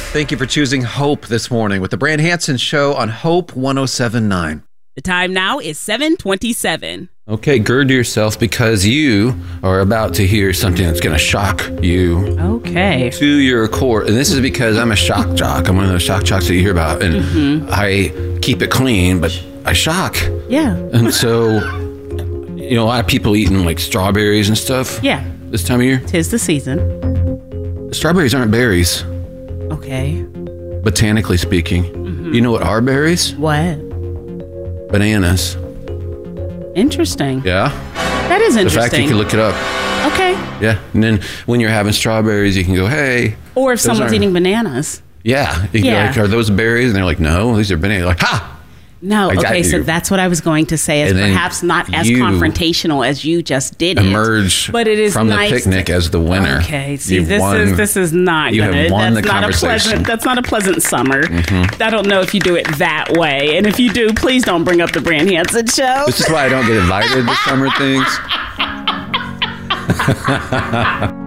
Thank you for choosing Hope this morning with the Brand Hansen Show on Hope 107.9. The time now is 7:27. Okay, gird yourself because you are about to hear something that's going to shock you. Okay. To your core. And this is because I'm a shock jock. I'm one of those shock jocks that you hear about. And I keep it clean, but I shock. Yeah. And so, a lot of people eating like strawberries and stuff. Yeah. This time of year. 'Tis the season. Strawberries aren't berries, Okay. botanically speaking. You know what are berries? What? Bananas. Interesting. Yeah? That is The interesting. fact you can look it up. Okay. Yeah. And then when you're having strawberries, you can go, hey. Or if those someone's aren't- eating bananas. Yeah. You can go like, are those berries? And they're like, no, these are bananas. Like, ha! No. I got Okay. So you. that's what I was going to say. Is And then perhaps not as you confrontational as you just did it. Emerge but it is from nice the picnic as the winner. Okay. See, You've this won- is not you gonna. have won That's the not conversation. That's not a pleasant summer. I don't know if you do it that way. And if you do, please don't bring up the Brand Hansen Show. This is why I don't get invited to summer things.